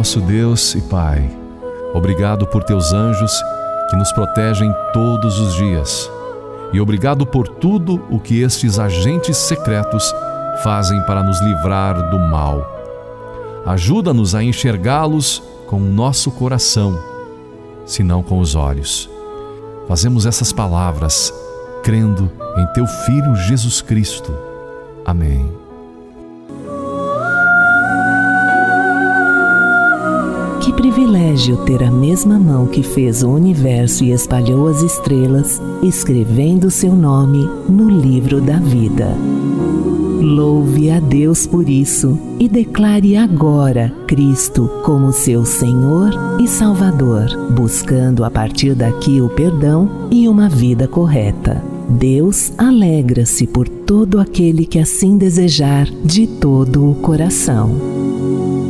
nosso Deus e Pai, obrigado por teus anjos que nos protegem todos os dias. E obrigado por tudo o que estes agentes secretos fazem para nos livrar do mal. Ajuda-nos a enxergá-los com o nosso coração, se não com os olhos. Fazemos essas palavras crendo em teu Filho Jesus Cristo. Amém. Que privilégio ter a mesma mão que fez o universo e espalhou as estrelas, escrevendo seu nome no livro da vida. Louve a Deus por isso e declare agora Cristo como seu Senhor e Salvador, buscando a partir daqui o perdão e uma vida correta. Deus alegra-se por todo aquele que assim desejar de todo o coração.